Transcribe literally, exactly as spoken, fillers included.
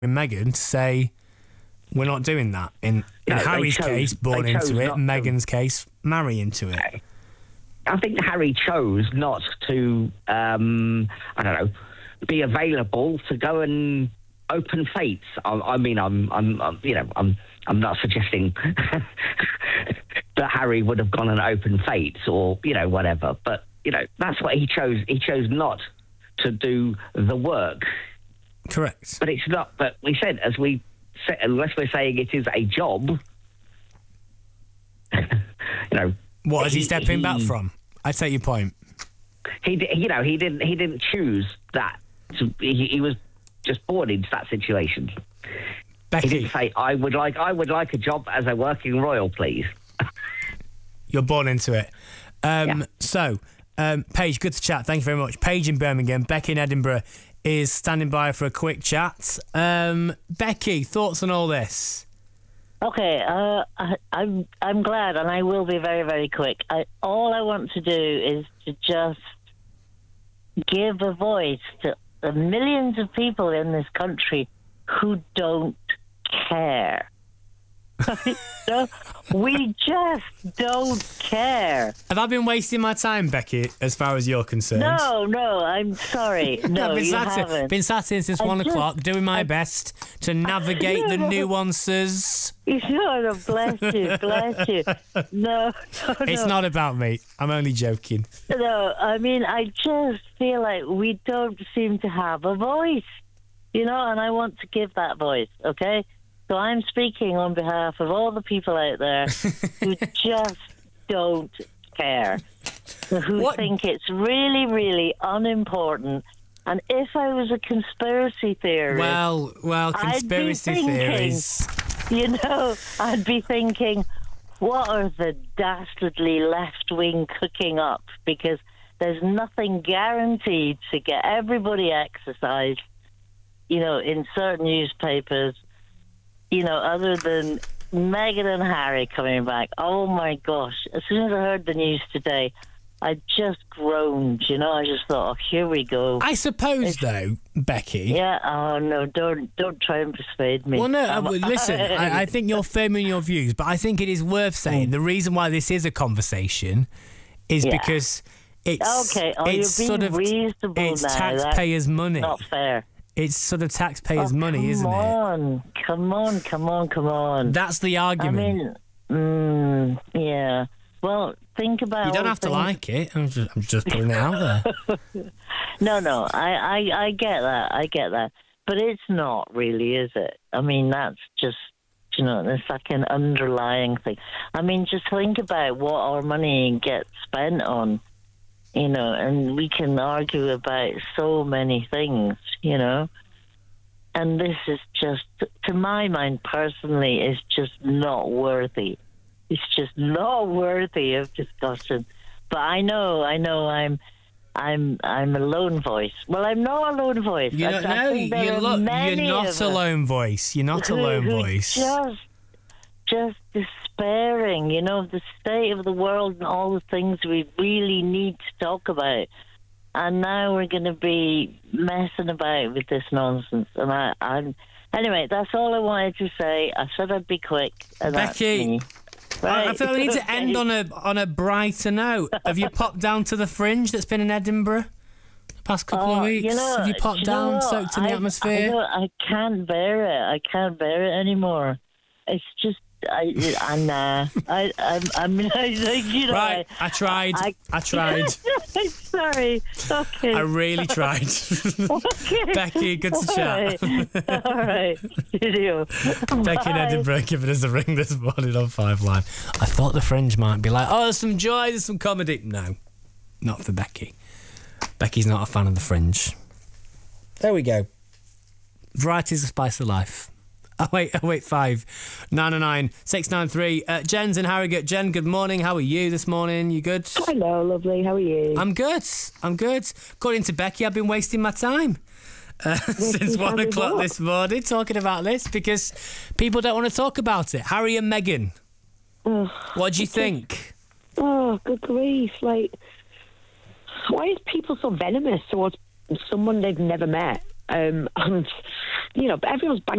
Meghan to say we're not doing that. In in No, Harry's chose- case, born they chose into it. not to. Meghan's case, marry into it. I think Harry chose not to, um, I don't know, be available to go and open fates. I, I mean, I'm, I'm, I'm, you know, I'm, I'm not suggesting that Harry would have gone and opened fates or, you know, whatever. But you know, that's what he chose. He chose not to do the work. Correct. But it's not. But we said, as we said, unless we're saying it is a job, you know. What is he, he stepping he, back from? I take your point. He, you know, he didn't. He didn't choose that. He, he was just born into that situation. Becky, he didn't say, "I would like, I would like a job as a working royal, please." You're born into it. Um, yeah. So, um, Paige, good to chat. Thank you very much. Paige in Birmingham, Becky in Edinburgh is standing by for a quick chat. Um, Becky, thoughts on all this? Okay, uh, I, I'm I'm glad, and I will be very, very quick. I, all I want to do is to just give a voice to the millions of people in this country who don't care. No, we just don't care. Have I been wasting my time, Becky, as far as you're concerned? No, no, I'm sorry. No, I've been you sat haven't. Here, been sat here since I one just, o'clock, doing my I, best to navigate the nuances. No, bless you, bless you. No, no, It's no. not about me. I'm only joking. No, I mean, I just feel like we don't seem to have a voice, you know, and I want to give that voice, okay? So I'm speaking on behalf of all the people out there who just don't care, who What? think it's really, really unimportant. And if I was a conspiracy theorist... Well, well, conspiracy I'd be thinking, theories. You know, I'd be thinking, what are the dastardly left-wing cooking up? Because there's nothing guaranteed to get everybody exercised, you know, in certain newspapers, you know, other than Meghan and Harry coming back. Oh, my gosh. As soon as I heard the news today, I just groaned, you know. I just thought, oh, here we go. I suppose, It's, though, Becky... Yeah, oh, no, don't don't try and persuade me. Well, no, Um, uh, listen, I, I think you're firm in your views, but I think it is worth saying the reason why this is a conversation is Yeah. because it's, Okay, oh, it's you're sort being of reasonable it's now. taxpayers' That's money. not fair. It's sort of taxpayers' Oh, money, isn't come it? on, come on, come on, come on. That's the I argument. mean, mm, yeah. Well, think about... You don't all have to things- like it. I'm just, I'm just putting it out there. No, no, I, I, I get that, I get that. But it's not really, is it? I mean, that's just, you know, it's like an underlying thing. I mean, just think about what our money gets spent on, you know, and we can argue about so many things, you know. And this is just, to my mind personally, is just not worthy. It's just not worthy of discussion. But I know, I know I'm I'm I'm a lone voice. Well, I'm not a lone voice. You I, don't I know. think there You're, are lo- many you're of not us a lone voice. You're not a who- lone who voice. Just, just despairing, you know, of the state of the world and all the things we really need to talk about. And now we're going to be messing about with this nonsense. And I, I'm anyway. That's all I wanted to say. I said I'd be quick. And Becky, that's me. Right. I, I feel we need to end on a on a brighter note. Have you popped down to the Fringe that's been in Edinburgh the past couple Oh, of weeks? you know, Have you popped you know down, what? soaked in the I, atmosphere? I, don't- I can't bear it. I can't bear it anymore. It's just, I, I nah. I, I'm, I'm, like, you know, Right, I tried. I, I- tried. Sorry. Okay. I really tried. Okay. Becky, good to chat. All right. All right. Video. Becky in Bye. Edinburgh giving us a ring this morning on Five Line. I thought the Fringe might be like, oh, there's some joy, there's some comedy. No, not for Becky. Becky's not a fan of the Fringe. There we go. Variety's the spice of life. Oh wait, oh wait, five, nine oh nine, six nine three. Uh, Jen's in Harrogate. Jen, good morning. How are you this morning? You good? Hello, lovely. How are you? I'm good. I'm good. According to Becky, I've been wasting my time uh, since one time o'clock what? this morning talking about this because people don't want to talk about it. Harry and Meghan. Oh, What do you think? oh, good grief. Like, why is people so venomous towards someone they've never met? Um, and, you know, everyone's banging